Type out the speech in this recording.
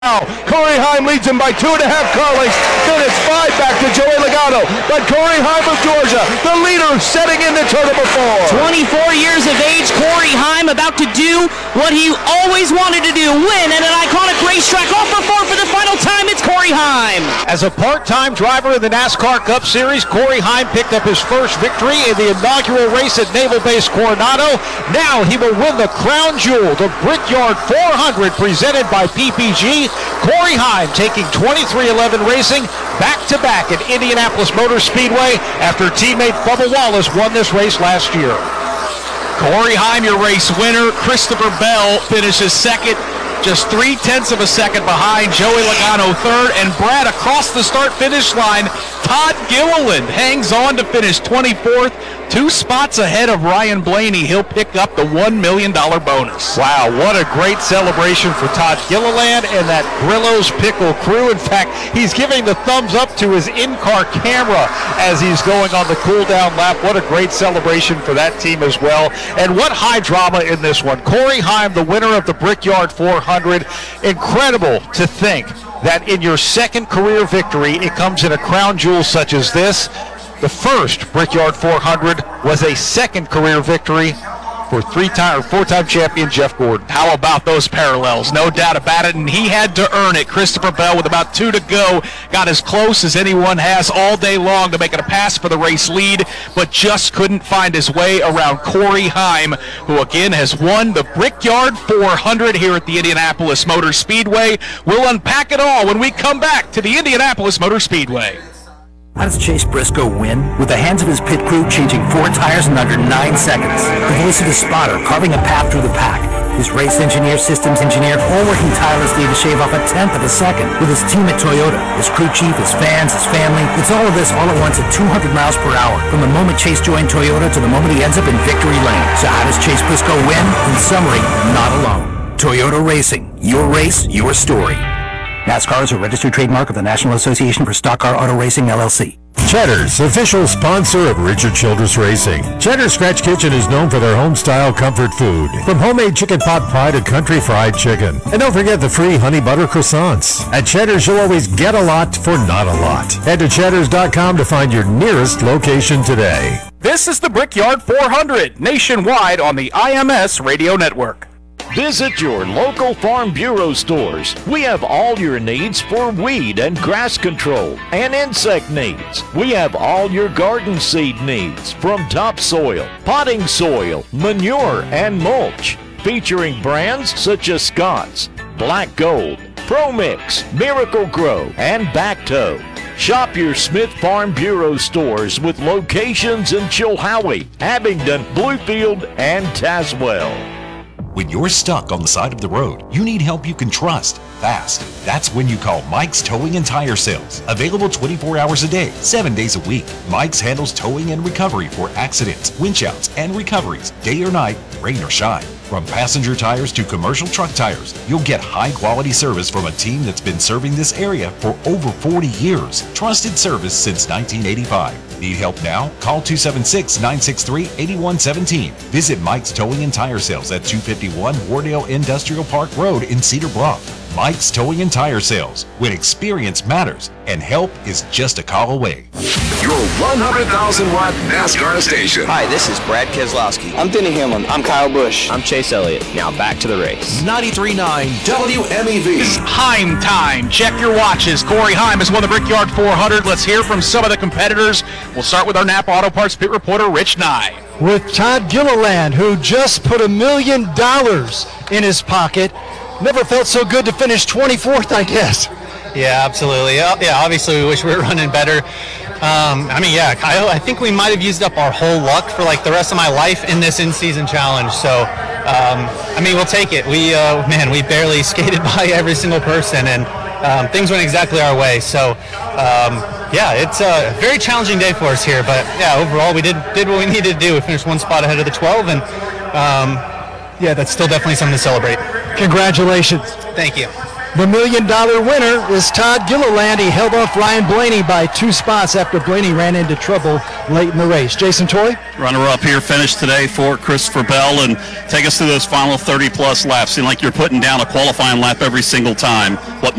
Now, Corey Heim leads him by 2.5 car lengths. Then it's 5 back to Joey Logano. But Corey Heim of Georgia, the leader, setting into turn number 4. 24 years of age, Corey Heim about to do what he always wanted to do, win at an iconic racetrack. Off for 4 for the final time, it's Corey Heim. As a part-time driver in the NASCAR Cup Series, Corey Heim picked up his first victory in the inaugural race at Naval Base Coronado. Now he will win the crown jewel, the Brickyard 400, presented by PPG. Corey Heim taking 23XI Racing back-to-back at Indianapolis Motor Speedway after teammate Bubba Wallace won this race last year. Corey Heim, your race winner. Christopher Bell finishes second, just 0.3 seconds behind. Joey Logano third, and Brad across the start-finish line. Todd Gilliland hangs on to finish 24th, 2 spots ahead of Ryan Blaney. He'll pick up the $1 million bonus. Wow, what a great celebration for Todd Gilliland and that Grillo's Pickle crew. In fact, he's giving the thumbs up to his in-car camera as he's going on the cool-down lap. What a great celebration for that team as well. And what high drama in this one. Corey Heim, the winner of the Brickyard 400. Incredible to think that in your second career victory, it comes in a crown jewel such as this. The first Brickyard 400 was a second career victory for four-time champion Jeff Gordon. How about those parallels? No doubt about it, and he had to earn it. Christopher Bell, with about 2 to go, got as close as anyone has all day long to make it a pass for the race lead, but just couldn't find his way around Corey Heim, who again has won the Brickyard 400 here at the Indianapolis Motor Speedway. We'll unpack it all when we come back to the Indianapolis Motor Speedway. How does Chase Briscoe win? With the hands of his pit crew changing 4 tires in under 9 seconds. The voice of his spotter carving a path through the pack. His race engineer, systems engineer, all working tirelessly to shave off 1/10 of a second. With his team at Toyota, his crew chief, his fans, his family. It's all of this all at once at 200 miles per hour. From the moment Chase joined Toyota to the moment he ends up in victory lane. So how does Chase Briscoe win? In summary, not alone. Toyota Racing. Your race, your story. NASCAR is a registered trademark of the National Association for Stock Car Auto Racing, LLC. Cheddar's, official sponsor of Richard Childress Racing. Cheddar's Scratch Kitchen is known for their home-style comfort food, from homemade chicken pot pie to country fried chicken. And don't forget the free honey butter croissants. At Cheddar's, you'll always get a lot for not a lot. Head to cheddars.com to find your nearest location today. This is the Brickyard 400, nationwide on the IMS Radio Network. Visit your local Farm Bureau stores. We have all your needs for weed and grass control and insect needs. We have all your garden seed needs, from topsoil, potting soil, manure, and mulch. Featuring brands such as Scott's, Black Gold, ProMix, Miracle Grow, and Bacto. Shop your Smith Farm Bureau stores with locations in Chilhowie, Abingdon, Bluefield, and Tazewell. When you're stuck on the side of the road, you need help you can trust, fast. That's when you call Mike's Towing and Tire Sales. Available 24 hours a day, 7 days a week. Mike's handles towing and recovery for accidents, winch outs, and recoveries, day or night, rain or shine. From passenger tires to commercial truck tires, you'll get high-quality service from a team that's been serving this area for over 40 years. Trusted service since 1985. Need help now? Call 276-963-8117. Visit Mike's Towing and Tire Sales at 251 Wardale Industrial Park Road in Cedar Bluff. Mike's Towing and Tire Sales, when experience matters and help is just a call away. Your 100,000-watt NASCAR station. Hi, this is Brad Keselowski. I'm Denny Hamlin. I'm Kyle Busch. I'm Chase Elliott. Now back to the race. 93.9 WMEV. This is Heim time. Check your watches. Corey Heim has won the Brickyard 400. Let's hear from some of the competitors. We'll start with our Napa Auto Parts pit reporter, Rich Nye. With Todd Gilliland, who just put $1 million in his pocket. Never felt so good to finish 24th, I guess. Yeah, absolutely. Yeah, obviously we wish we were running better. Kyle, I think we might have used up our whole luck for like the rest of my life in this in-season challenge. So, we'll take it. We barely skated by every single person, and things went exactly our way. So, it's a very challenging day for us here. But yeah, overall we did what we needed to do. We finished 1 spot ahead of the 12, and that's still definitely something to celebrate. Congratulations. Thank you. The $1 million winner is Todd Gilliland. He held off Ryan Blaney by 2 spots after Blaney ran into trouble late in the race. Jason Toy? Runner-up here finished today for Christopher Bell, and take us through those final 30-plus laps. Seem like you're putting down a qualifying lap every single time. What